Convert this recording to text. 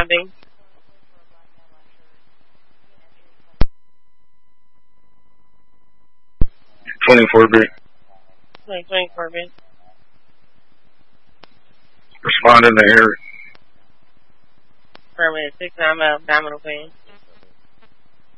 responding. 24B. 24B. Responding to Harry. Affirmative. 6-9 abdominal pain.